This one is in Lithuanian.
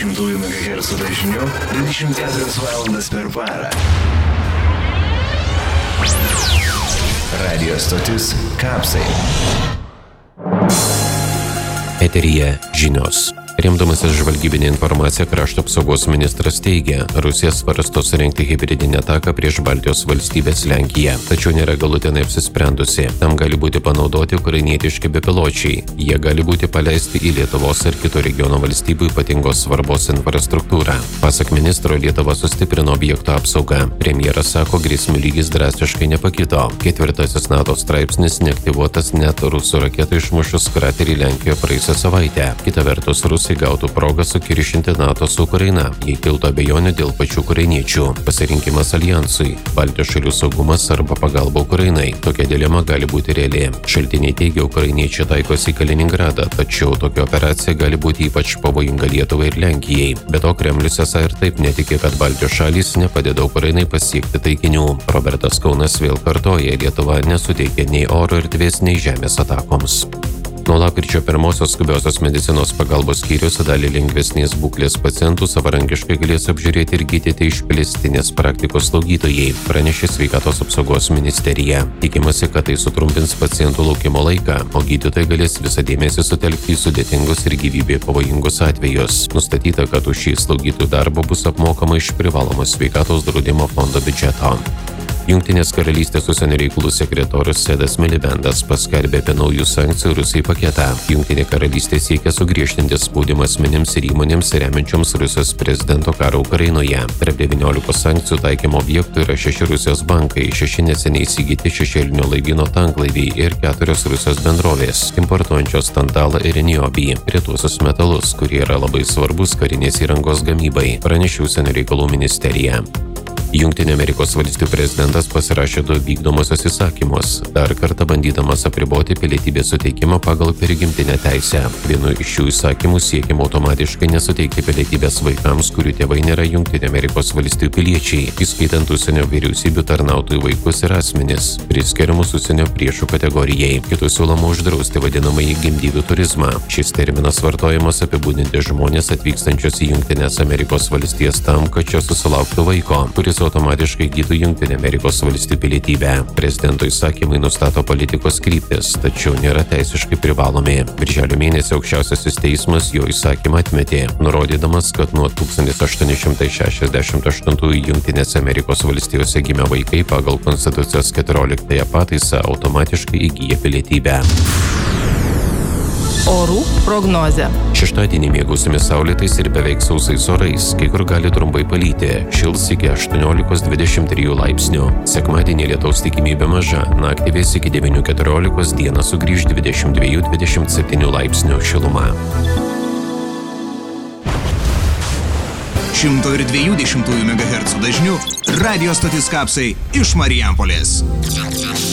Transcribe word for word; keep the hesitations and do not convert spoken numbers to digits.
devyniasdešimt megahercų dažniu dvidešimt keturias valandas per parą. Radio stotis Kapsai. Eteryje žinios. Remdamasis žvalgybinė informacija, krašto apsaugos ministras teigia, Rusija svarsto surengti hibridinę ataką prieš Baltijos valstybės Lenkiją, tačiau nėra galutinai apsisprendusi. Tam gali būti panaudoti ukrainietiški bepiločiai. Jie gali būti paleisti į Lietuvos ir kitų regiono valstybių ypatingos svarbos infrastruktūrą. Pasak ministro, Lietuva sustiprino objekto apsaugą. Premjeras sako, grėsmių lygis drastiškai nepakito. Ketvirtasis NATO straipsnis neaktyvuotas net rusų raketų išmušus kraterį Lenkijoje praėjusią savaitę. Kita vertus, Rusai gautų progą sukiršinti NATO su Ukraina, jei kiltų abejonių dėl pačių ukrainiečių. Pasirinkimas aljansui, Baltijos šalių saugumas arba pagalba Ukrainai. Tokia dilema gali būti reali. Šaltiniai teigia, ukrainiečiai taikosi į Kaliningradą, tačiau tokia operacija gali būti ypač pavojinga Lietuvai ir Lenkijai. Be to, Kremlius esą ir taip netiki, kad Baltijos šalys nepadeda Ukrainai pasiekti taikinių. Robertas Kaunas vėl kartoja, Lietuva nesuteikia nei oro erdvės, nei žemės atakoms. Nuo lapkričio pirmosios skubiosios medicinos pagalbos skyrius dalį lengvesnės būklės pacientų savarankiškai galės apžiūrėti ir gydyti išplėstinės praktikos slaugytojai, pranešė Sveikatos apsaugos ministerija. Tikimasi, kad tai sutrumpins pacientų laukimo laiką, o gydytojai galės visą dėmesį sutelkti į sudėtingus ir gyvybei pavojingus atvejus. Nustatyta, kad už šį slaugytojų darbą bus apmokama iš privalomo sveikatos draudimo fondo biudžeto. Jungtinės karalystės užsienio reikalų sekretorius Sedas Milibendas paskelbė apie naujų sankcijų Rusijai paketą. Jungtinė karalystė siekia sugriežtinti spaudimą asmenims ir įmonėms remiančioms Rusijos prezidento karą Ukrainoje. Tarp devyniolikos sankcijų taikymo objektų yra šeši Rusijos bankai, šeši neseniai įsigyti šešėlinio laivyno tanklaiviai ir keturios Rusijos bendrovės, importuojančios tantalą ir niobį, retuosius metalus, kurie yra labai svarbus karinės įrangos gamybai, pranešė užsienio reikalų ministerija. Jungtinių Amerikos valstijų prezidentas pasirašė du vykdomosios įsakymus, dar kartą bandydamas apriboti pilietybės suteikimą pagal prigimtinę teisę. Vienu iš šių įsakymų siekiama automatiškai nesuteikti pilietybės vaikams, kurių tėvai nėra Jungtinių Amerikos valstijų piliečiai, įskaitant užsienio vyriausybių tarnautojų vaikus ir asmenis, priskiriamus užsienio priešų kategorijai. Kitų siūloma uždrausti vadinamąjį gimdyvių turizmą. Šis terminas vartojamas apibūdinti žmonės atvykstančios į Jungtines Amerikos valstijas tam, kad čia susilauktų vaiko, kuris automatiškai įgytų Jungtinių Amerikos valstijų pilietybę. Prezidento įsakymai nustato politikos kryptis, tačiau nėra teisiškai privalomi. Birželio mėnesį aukščiausiasis teismas jo įsakymą atmetė, nurodydamas, kad nuo tūkstantis aštuoni šimtai šešiasdešimt aštuntųjų Jungtinėse Amerikos valstijose gimę vaikai pagal Konstitucijos keturioliktąją pataisą automatiškai įgyja pilietybę. Orų prognozė. Šeštadienį mėgausime saulėtais ir beveik sausais orais, kai kur gali trumpai palyti, šils iki aštuoniolikos dvidešimt trijų laipsnių. Sekmadienį lietaus tikimybė maža, naktį vės iki devynių keturiolikos, dieną sugrįž dvidešimt dviejų dvidešimt septynių laipsnių šiluma. šimto dviejų dešimtųjų megahercų dažniu radio stotis Kapsai iš Marijampolės.